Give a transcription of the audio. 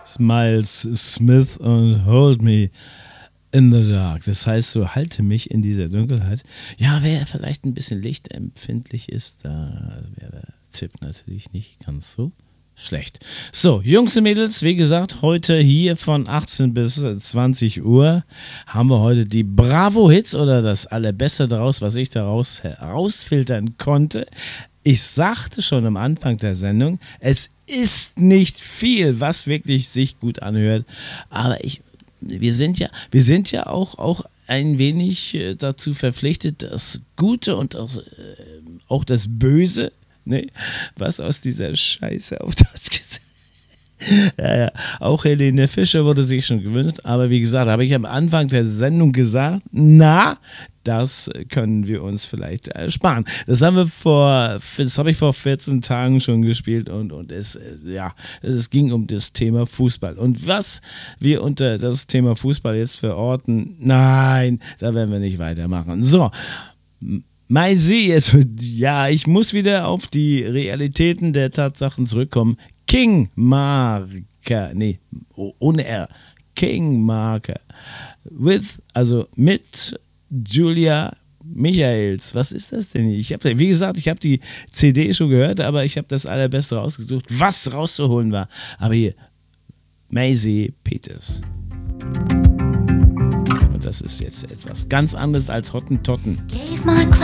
Miles Smith und Hold Me in the Dark. Das heißt so, halte mich in dieser Dunkelheit. Ja, wer vielleicht ein bisschen lichtempfindlich ist, da wäre der Tipp natürlich nicht ganz so schlecht. So, Jungs und Mädels, wie gesagt, heute hier von 18 bis 20 Uhr haben wir heute die Bravo-Hits oder das Allerbeste daraus, was ich daraus herausfiltern konnte. Ich sagte schon am Anfang der Sendung, es ist nicht viel, was wirklich sich gut anhört, aber wir sind ja auch ein wenig dazu verpflichtet, das Gute und auch das Böse, ne, was aus dieser Scheiße auf Deutsch gesagt. Ja, auch Helene Fischer wurde sich schon gewünscht, aber wie gesagt, habe ich am Anfang der Sendung gesagt, das können wir uns vielleicht ersparen. Das habe ich vor 14 Tagen schon gespielt und es ging um das Thema Fußball. Und was wir unter das Thema Fußball jetzt verorten, nein, da werden wir nicht weitermachen. So, ich muss wieder auf die Realitäten der Tatsachen zurückkommen. King Marker mit Julia Michaels. Was ist das denn? Ich habe die CD schon gehört, aber ich habe das Allerbeste rausgesucht, was rauszuholen war. Aber hier, Maisie Peters. Und das ist jetzt etwas ganz anderes als Hottentotten.